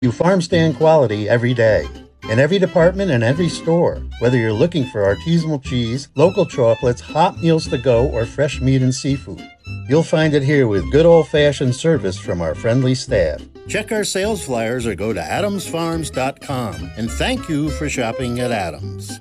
You farm stand quality every day. In every department and every store, whether you're looking for artisanal cheese, local chocolates, hot meals to go, or fresh meat and seafood, you'll find it here with good old-fashioned service from our friendly staff. Check our sales flyers or go to adamsfarms.com, and thank you for shopping at Adams.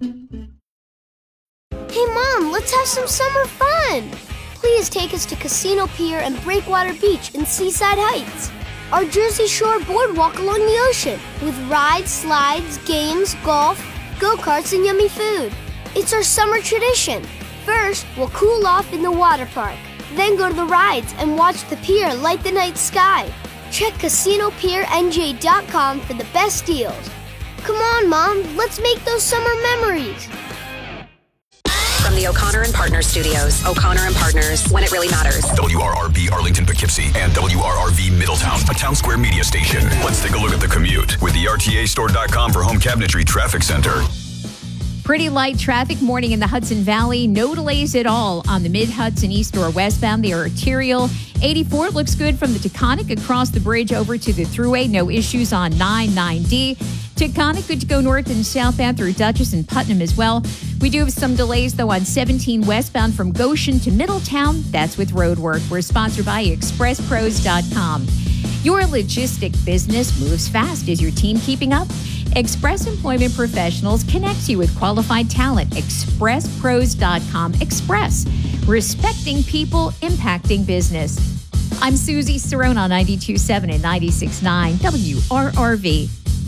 Hey Mom, let's have some summer fun! Please take us to Casino Pier and Breakwater Beach in Seaside Heights. Our Jersey Shore boardwalk along the ocean with rides, slides, games, golf, go-karts, and yummy food. It's our summer tradition. First, we'll cool off in the water park. Then go to the rides and watch the pier light the night sky. Check CasinoPierNJ.com for the best deals. Come on, Mom, let's make those summer memories. From the O'Connor and Partners studios, O'Connor and Partners, when it really matters. WRRB Arlington Poughkeepsie and WRRV Middletown, a Town Square media station. Let's take a look at the commute with the RTAstore.com for home cabinetry traffic center. Pretty light traffic morning in the Hudson Valley. No delays at all on the Mid-Hudson East or westbound. The arterial 84 looks good from the Taconic across the bridge over to the Thruway. No issues on 99D. Taconic, good to go north and southbound through Dutchess and Putnam as well. We do have some delays, though, on 17 westbound from Goshen to Middletown. That's with road work. We're sponsored by ExpressPros.com. Your logistic business moves fast. Is your team keeping up? Express Employment Professionals connects you with qualified talent. ExpressPros.com. Express. Respecting people, impacting business. I'm Susie Cerrone on 92.7 and 96.9 WRRV.